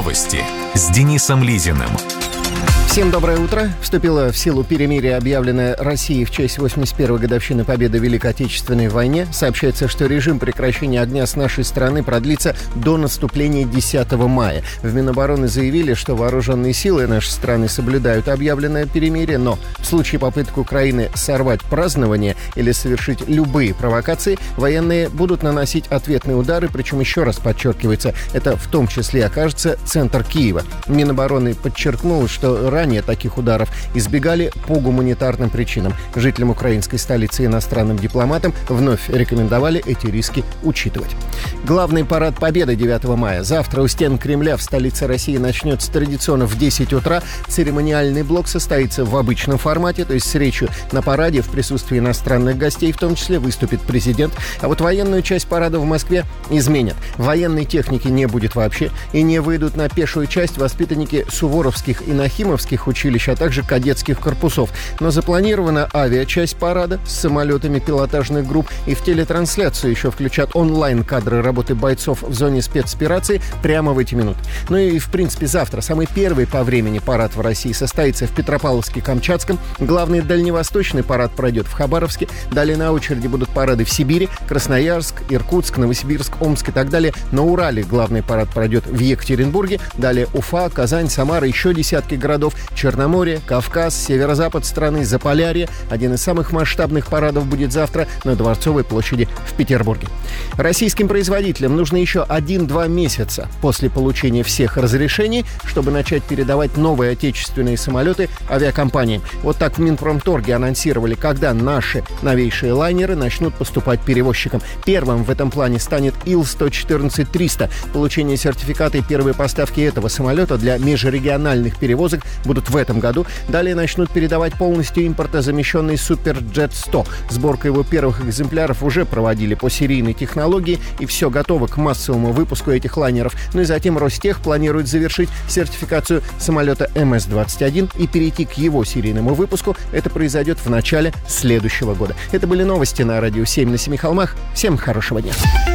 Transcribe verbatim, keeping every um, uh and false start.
Новости с Денисом Лизиным. Всем доброе утро. Вступило в силу перемирие, объявленное Россией в честь восемьдесят первой годовщины победы в Великой Отечественной войне. Сообщается, что режим прекращения огня с нашей стороны продлится до наступления десятого мая. В Минобороны заявили, что вооруженные силы нашей страны соблюдают объявленное перемирие, но в случае попытки Украины сорвать празднование или совершить любые провокации, военные будут наносить ответные удары, причем еще раз подчеркивается, это в том числе окажется центр Киева. Минобороны подчеркнуло, что ранее таких ударов избегали по гуманитарным причинам. Жителям украинской столицы и иностранным дипломатам вновь рекомендовали эти риски учитывать. Главный парад Победы девятого мая. Завтра у стен Кремля в столице России начнется традиционно в десять утра. Церемониальный блок состоится в обычном формате, то есть с речью на параде в присутствии иностранных гостей, в том числе выступит президент. А вот военную часть парада в Москве изменят. Военной техники не будет вообще, и не выйдут на пешую часть воспитанники суворовских и нахимовских училищ, а также кадетских корпусов. Но запланирована авиачасть парада с самолетами пилотажных групп, и в телетрансляцию еще включат онлайн-кадры работы бойцов в зоне спецоперации прямо в эти минуты. Ну и, в принципе, завтра самый первый по времени парад в России состоится в Петропавловске-Камчатском. Главный дальневосточный парад пройдет в Хабаровске. Далее на очереди будут парады в Сибири, Красноярск, Иркутск, Новосибирск, Омск и так далее. На Урале главный парад пройдет в Екатеринбурге. Далее Уфа, Казань, Самара, еще десятки городов. Черноморье, Кавказ, северо-запад страны, Заполярье. Один из самых масштабных парадов будет завтра на Дворцовой площади в Петербурге. Российским производителям нужно еще один-два месяца после получения всех разрешений, чтобы начать передавать новые отечественные самолеты авиакомпаниям. Вот так в Минпромторге анонсировали, когда наши новейшие лайнеры начнут поступать перевозчикам. Первым в этом плане станет Ил сто четырнадцать триста. Получение сертификата и первые поставки этого самолета для межрегиональных перевозок будут в этом году. Далее начнут передавать полностью импортозамещенный Суперджет сто. Сборка его первых экземпляров уже проводили по серийной технологии, и все готово к массовому выпуску этих лайнеров. Ну и затем Ростех планирует завершить сертификацию самолета эм эс двадцать один и перейти к его серийному выпуску. Это произойдет в начале следующего года. Это были новости на Радио семь на Семи холмах. Всем хорошего дня.